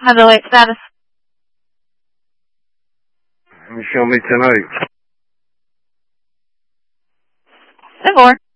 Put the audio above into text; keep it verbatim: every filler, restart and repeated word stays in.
Middleweight status. You show me tonight. ten four.